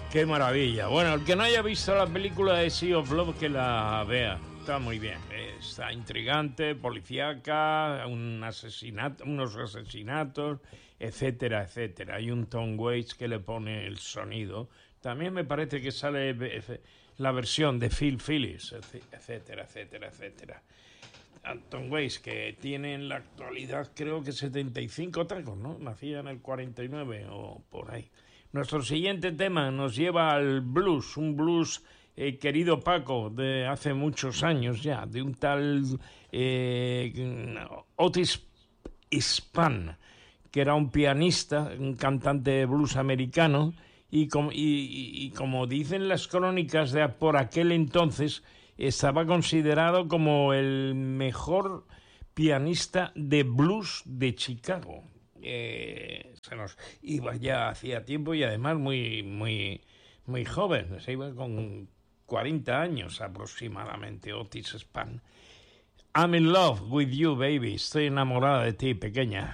Qué maravilla. Bueno, el que no haya visto la película de Sea of Love, que la vea. Está muy bien. Está intrigante, policíaca, unos asesinatos, etcétera, etcétera. Hay un Tom Waits que le pone el sonido. También me parece que sale la versión de Phil Phillips, etcétera, etcétera, etcétera. Tom Waits, que tiene en la actualidad creo que 75 tacos, ¿no? Nacía en el 49 o por ahí. Nuestro siguiente tema nos lleva al blues, un blues, querido Paco, de hace muchos años ya, de un tal Otis Spann, que era un pianista, un cantante de blues americano, y como dicen las crónicas de por aquel entonces, estaba considerado como el mejor pianista de blues de Chicago. Se nos iba ya hacía tiempo y además muy joven, se iba con 40 años aproximadamente, Otis Spann. I'm in love with you, baby. Estoy enamorada de ti, pequeña.